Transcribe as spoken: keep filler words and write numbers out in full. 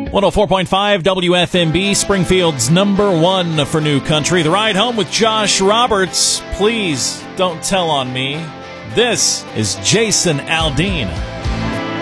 one oh four point five W F M B, Springfield's number one for new country. The Ride Home with Josh Roberts. Please don't tell on me. This is Jason Aldean.